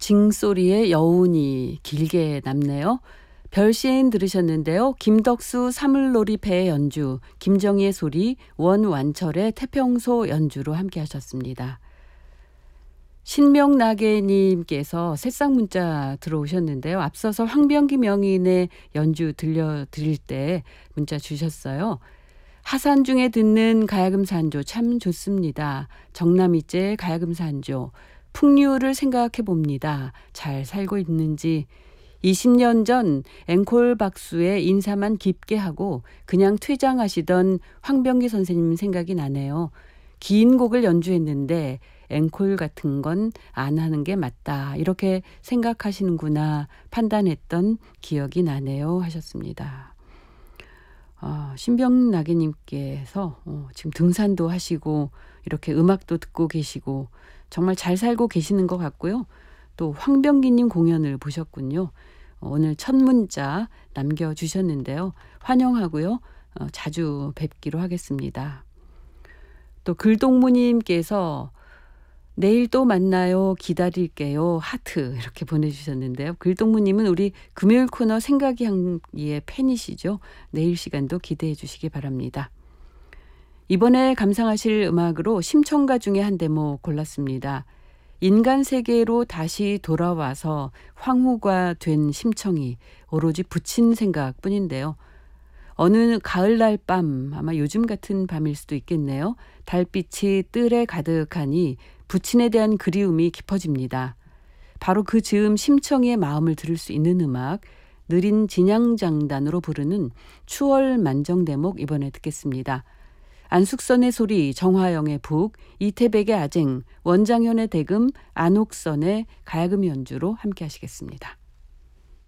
징소리의 여운이 길게 남네요. 별시인 들으셨는데요. 김덕수 사물놀이 배 연주, 김정희의 소리, 원완철의 태평소 연주로 함께 하셨습니다. 신명나게님께서 새싹 문자 들어오셨는데요. 앞서서 황병기 명인의 연주 들려드릴 때 문자 주셨어요. 하산 중에 듣는 가야금산조 참 좋습니다. 정남이제 가야금산조. 풍류를 생각해 봅니다. 잘 살고 있는지. 20년 전 앵콜 박수에 인사만 깊게 하고 그냥 퇴장하시던 황병기 선생님 생각이 나네요. 긴 곡을 연주했는데 앵콜 같은 건 안 하는 게 맞다. 이렇게 생각하시는구나 판단했던 기억이 나네요 하셨습니다. 신병나게님께서 지금 등산도 하시고 이렇게 음악도 듣고 계시고 정말 잘 살고 계시는 것 같고요. 또 황병기님 공연을 보셨군요. 오늘 첫 문자 남겨주셨는데요. 환영하고요. 자주 뵙기로 하겠습니다. 또 글동무님께서 내일 또 만나요. 기다릴게요. 하트 이렇게 보내주셨는데요. 글동무님은 우리 금요일 코너 생각이 향기의 팬이시죠. 내일 시간도 기대해 주시기 바랍니다. 이번에 감상하실 음악으로 심청가 중에 한 대목 골랐습니다. 인간 세계로 다시 돌아와서 황후가 된 심청이 오로지 부친 생각뿐인데요. 어느 가을날 밤, 아마 요즘 같은 밤일 수도 있겠네요. 달빛이 뜰에 가득하니 부친에 대한 그리움이 깊어집니다. 바로 그 즈음 심청이의 마음을 들을 수 있는 음악, 느린 진양장단으로 부르는 추월 만정대목 이번에 듣겠습니다. 안숙선의 소리, 정화영의 북, 이태백의 아쟁, 원장현의 대금, 안옥선의 가야금 연주로 함께 하시겠습니다.